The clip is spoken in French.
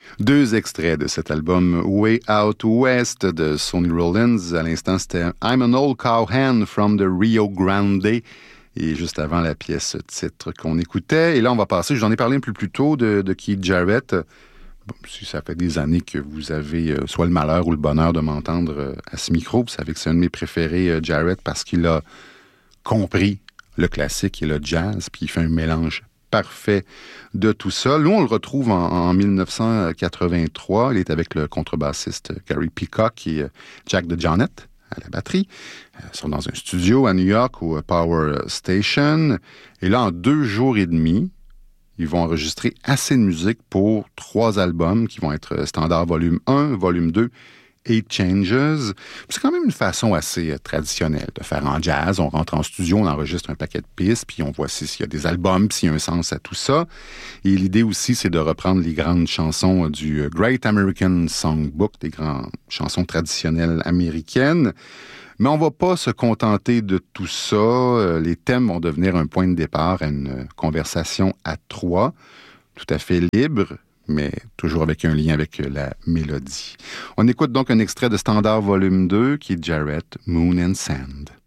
Deux extraits de cet album Way Out West de Sonny Rollins. À l'instant, c'était I'm an Old Cowhand from the Rio Grande. Et juste avant la pièce titre qu'on écoutait. Et là, on va passer, j'en ai parlé un peu plus tôt de Keith Jarrett. Bon, si ça fait des années que vous avez soit le malheur ou le bonheur de m'entendre à ce micro, vous savez que c'est un de mes préférés, Jarrett, parce qu'il a compris le classique et le jazz, puis il fait un mélange parfait de tout ça. Nous, on le retrouve en 1983. Il est avec le contrebassiste Gary Peacock et Jack DeJohnette à la batterie. Ils sont dans un studio à New York au Power Station. Et là, en 2 jours et demi, ils vont enregistrer assez de musique pour 3 albums qui vont être Standard Volume 1, Volume 2 Eight Changes. C'est quand même une façon assez traditionnelle de faire en jazz. On rentre en studio, on enregistre un paquet de pistes, puis on voit s'il y a des albums, s'il y a un sens à tout ça. Et l'idée aussi, c'est de reprendre les grandes chansons du Great American Songbook, des grandes chansons traditionnelles américaines. Mais on ne va pas se contenter de tout ça. Les thèmes vont devenir un point de départ à une conversation à 3, tout à fait libre, mais toujours avec un lien avec la mélodie. On écoute donc un extrait de Standard Volume 2 qui est Jarrett, Moon and Sand.